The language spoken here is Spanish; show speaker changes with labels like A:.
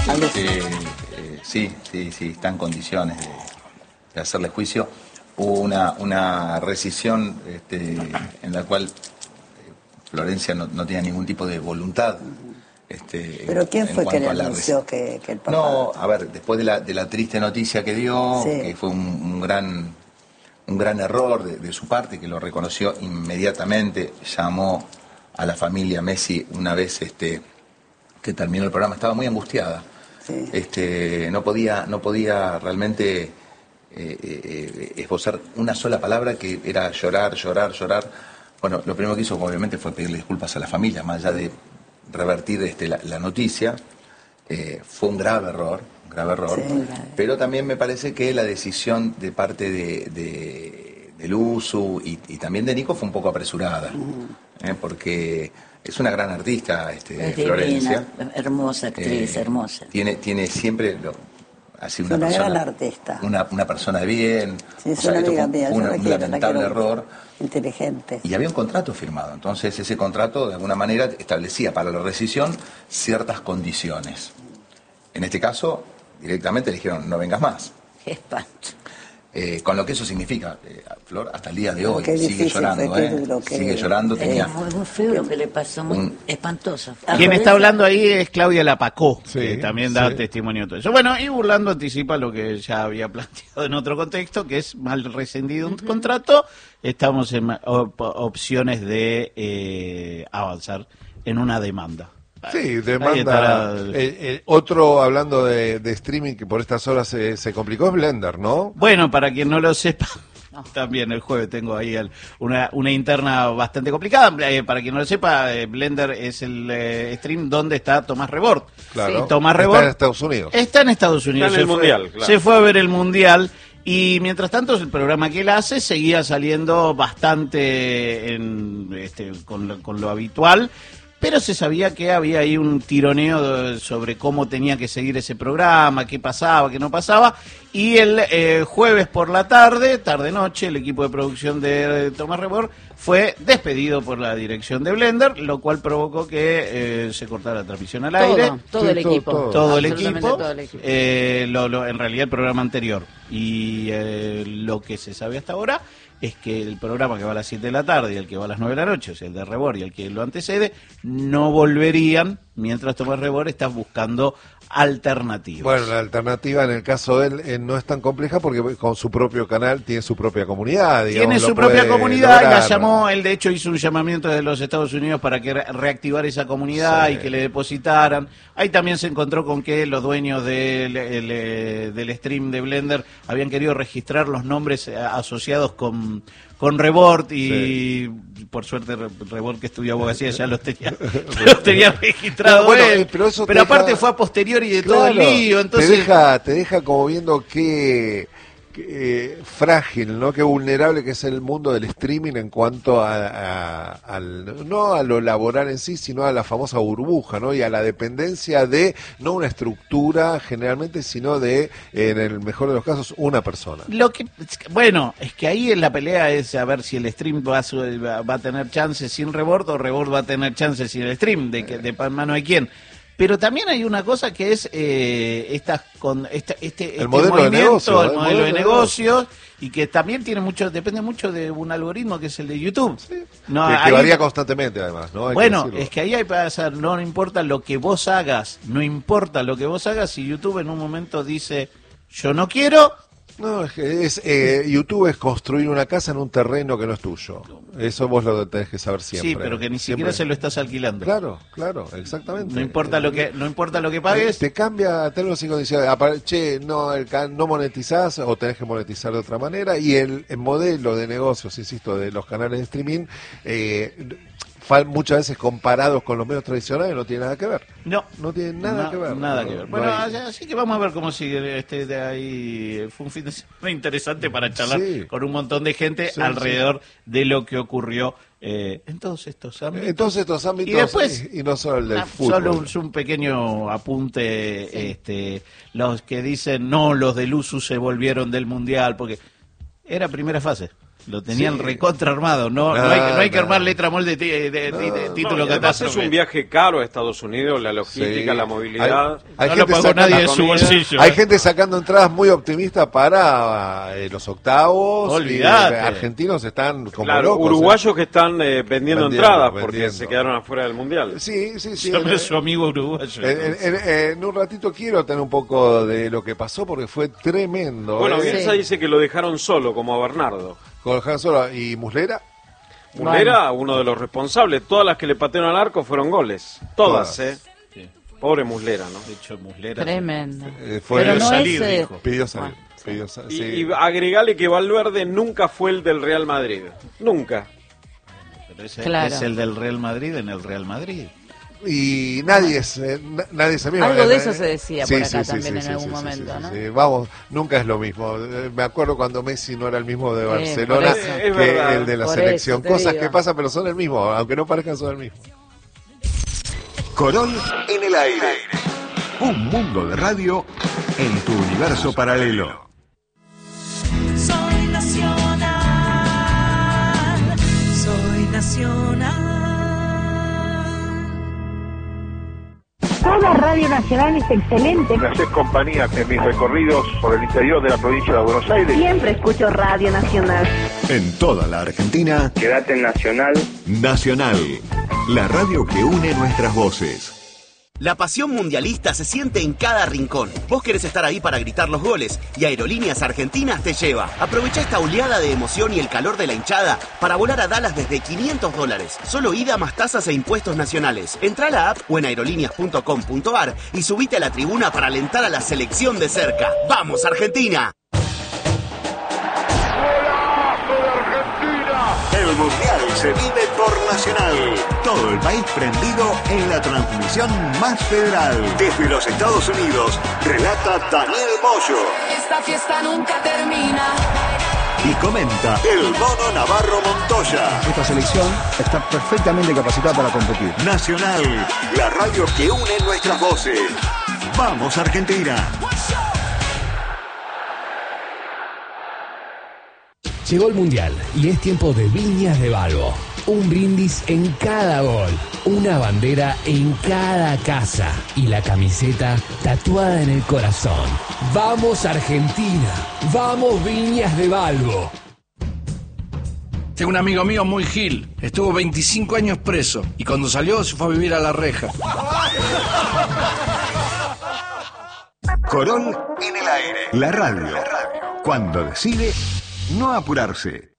A: Sí, está en condiciones de hacerle juicio. Hubo una rescisión en la cual Florencia no tenía ningún tipo de voluntad.
B: ¿Pero quién fue que le anunció que el papá...?
A: No, a ver, después de la triste noticia que dio, que fue un gran error de su parte, que lo reconoció inmediatamente, llamó a la familia Messi una vez que terminó el programa, estaba muy angustiada. No podía realmente esbozar una sola palabra, que era llorar. Bueno, lo primero que hizo obviamente fue pedirle disculpas a la familia, más allá de revertir la noticia. Fue un grave error, pero también me parece que la decisión de parte de Luzu y también de Nico fue un poco apresurada, porque es una gran artista, Florencia.
C: Divina, hermosa actriz, hermosa.
A: Tiene siempre... ha sido una
B: gran artista.
A: Una persona de bien.
B: Sí, es una amiga mía.
A: Un lamentable error.
B: Inteligente.
A: Y había un contrato firmado. Entonces ese contrato de alguna manera establecía para la rescisión ciertas condiciones. En este caso, directamente le dijeron, no vengas más.
C: Qué espanto.
A: Con lo que eso significa, Flor, hasta el día de hoy,
B: sigue llorando,
A: sigue llorando. Tenía
C: muy feo lo que le pasó, muy espantoso.
D: Quien está hablando ahí es Claudia Lapacó, que también da testimonio de todo eso. Bueno, y Burlando anticipa lo que ya había planteado en otro contexto, que es mal rescindido un contrato. Estamos en opciones de avanzar en una demanda.
E: Sí, demanda. Otro, hablando de streaming, que por estas horas se complicó, es Blender, ¿no?
D: Bueno, para quien no lo sepa, también el jueves tengo ahí una interna bastante complicada. Para quien no lo sepa, Blender es el stream donde está Tomás Rebord.
E: Claro.
D: Tomás Rebord
E: está en Estados Unidos.
D: Está en Estados Unidos.
F: Está en el Mundial, claro.
D: Se fue a ver el Mundial. Y mientras tanto, el programa que él hace seguía saliendo bastante con lo habitual. Pero se sabía que había ahí un tironeo sobre cómo tenía que seguir ese programa, qué pasaba, qué no pasaba. Y el jueves por la tarde-noche, el equipo de producción de Tomás Rebord fue despedido por la dirección de Blender, lo cual provocó que se cortara la transmisión al aire.
C: Todo el equipo.
D: Todo el equipo.
C: En
D: realidad el programa anterior. Y lo que se sabe hasta ahora es que el programa que va a las 7 de la tarde y el que va a las 9 de la noche, o sea, el de Rebord y el que lo antecede, no volverían mientras Tomás Rebord está buscando alternativas.
E: Bueno, la alternativa en el caso de él no es tan compleja porque con su propio canal tiene su propia comunidad. Digamos,
D: tiene su propia comunidad y la llamó, él de hecho hizo un llamamiento desde los Estados Unidos para que reactivar esa comunidad y que le depositaran. Ahí también se encontró con que los dueños del stream de Blender habían querido registrar los nombres asociados con Rebord y por suerte Rebord, que estudió abogacía, ya los tenía registrado. Pero aparte fue a posteriori de todo el lío. Entonces
E: te deja como viendo qué frágil, ¿no? Qué vulnerable que es el mundo del streaming en cuanto no a lo laboral en sí, sino a la famosa burbuja, ¿no? Y a la dependencia de, no una estructura generalmente, sino de, en el mejor de los casos, una persona.
D: Es que ahí en la pelea es a ver si el stream va a tener chances sin Rebord o Rebord va a tener chances sin el stream, de mano de quién. Pero también hay una cosa que es el modelo de negocios y que también depende mucho de un algoritmo que es el de YouTube.
E: Sí. Que varía constantemente además, ¿no?
D: Es que ahí hay para hacer, no importa lo que vos hagas, si YouTube en un momento dice yo no quiero.
E: No, es que YouTube es construir una casa en un terreno que no es tuyo. Eso vos lo tenés que saber siempre.
D: Sí, pero que ni siquiera se lo estás alquilando.
E: Claro, exactamente.
D: No importa lo que pagues.
E: Te cambia términos y condiciones. No monetizás o tenés que monetizar de otra manera. Y el modelo de negocios, insisto, de los canales de streaming, muchas veces comparados con los medios tradicionales, no tiene nada que ver. No tiene nada que ver.
D: Nada que ver. Bueno, así que vamos a ver cómo sigue de ahí. Fue un fin de semana interesante para charlar con un montón de gente alrededor de lo que ocurrió en todos estos ámbitos.
E: Y después, y no solo el del fútbol.
D: Solo un pequeño apunte. Los que dicen, no, los del USU se volvieron del Mundial, porque era primera fase. Lo tenían recontra armado. No hay que armar letra molde título catástrofe.
F: Es un viaje caro a Estados Unidos, la logística, la movilidad.
E: Hay
D: no lo pagó nadie de su bolsillo.
E: Hay gente sacando entradas muy optimistas para los octavos.
D: Olvidate.
E: Argentinos están como
F: locos. Uruguayos que están vendiendo entradas porque se quedaron afuera del Mundial.
E: Sí.
D: Sobre su amigo uruguayo.
E: En un ratito quiero tener un poco de lo que pasó porque fue tremendo.
F: Bueno, Bielsa dice que lo dejaron solo, como a Bernardo.
E: Con lo dejaron solo. ¿Y Muslera?
F: Muslera, uno de los responsables. Todas las que le patearon al arco fueron goles. Todas. Sí. Pobre Muslera, ¿no?
D: De hecho, Muslera.
C: Tremendo.
D: Pero no
C: salir,
D: dijo.
E: Pidió salir.
F: Y agregale que Valverde nunca fue el del Real Madrid. Nunca.
D: Pero ese es el del Real Madrid en el Real Madrid.
E: Y nadie es mismo.
G: Algo de eso se decía por acá también en algún momento, ¿no?
E: Vamos, nunca es lo mismo. Me acuerdo cuando Messi no era el mismo de Barcelona que el de la selección. Cosas que pasan, pero son el mismo, aunque no parezcan, son el mismo.
H: Corol en el aire. Un mundo de radio en tu universo paralelo.
I: Soy nacional.
J: Toda Radio Nacional es excelente.
K: Me haces compañía en mis recorridos por el interior de la provincia de Buenos Aires.
J: Siempre escucho Radio Nacional.
H: En toda la Argentina.
K: Quédate en Nacional.
H: Nacional, la radio que une nuestras voces.
L: La pasión mundialista se siente en cada rincón. Vos querés estar ahí para gritar los goles y Aerolíneas Argentinas te lleva. Aprovecha esta oleada de emoción y el calor de la hinchada para volar a Dallas desde $500. Solo ida más tasas e impuestos nacionales. Entrá a la app o en aerolíneas.com.ar y subite a la tribuna para alentar a la selección de cerca. ¡Vamos, Argentina!
H: El Mundial se vive por Nacional. Todo el país prendido en la transmisión más federal. Desde los Estados Unidos, relata Daniel Moyo.
I: Esta fiesta nunca termina.
H: Y comenta el Mono Navarro Montoya.
M: Esta selección está perfectamente capacitada para competir.
H: Nacional, la radio que une nuestras voces. ¡Vamos, Argentina!
N: Llegó el Mundial y es tiempo de Viñas de Balbo. Un brindis en cada gol, una bandera en cada casa y la camiseta tatuada en el corazón. ¡Vamos Argentina! ¡Vamos Viñas de Balbo!
O: Tengo un amigo mío muy gil, estuvo 25 años preso y cuando salió se fue a vivir a La Reja.
H: Corol en el aire. La radio. Cuando decide no apurarse.